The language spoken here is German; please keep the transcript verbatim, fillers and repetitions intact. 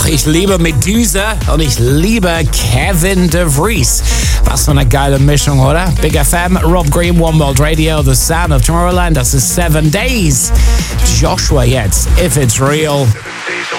auch. Ich liebe Medusa und ich liebe Kevin DeVries. Was für eine geile Mischung, oder? Big F M, Rob Green, One World Radio, The Sound of Tomorrowland. Das ist Seven Days. Joshua jetzt, If It's Real.